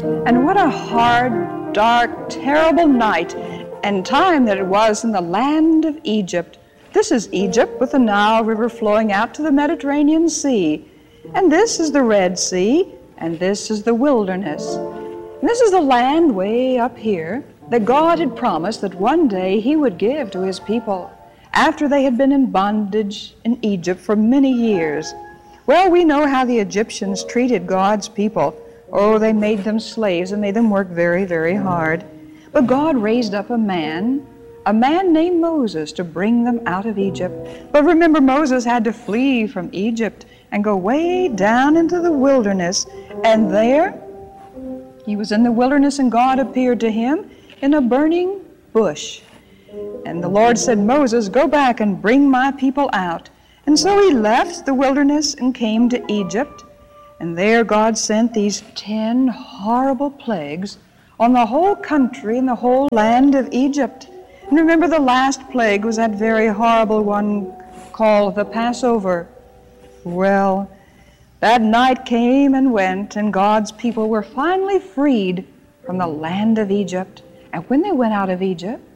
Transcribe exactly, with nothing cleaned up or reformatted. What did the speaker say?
And what a hard, dark, terrible night and time that it was in the land of Egypt. This is Egypt with the Nile River flowing out to the Mediterranean Sea. And this is the Red Sea, and this is the wilderness. And this is the land way up here that God had promised that one day He would give to His people after they had been in bondage in Egypt for many years. Well, we know how the Egyptians treated God's people. Oh, they made them slaves and made them work very, very hard. But God raised up a man, a man named Moses, to bring them out of Egypt. But remember, Moses had to flee from Egypt and go way down into the wilderness. And there, he was in the wilderness, and God appeared to him in a burning bush. And the Lord said, Moses, go back and bring my people out. And so he left the wilderness and came to Egypt. And there God sent these ten horrible plagues on the whole country and the whole land of Egypt. And remember, the last plague was that very horrible one called the Passover. Well, that night came and went, and God's people were finally freed from the land of Egypt. And when they went out of Egypt,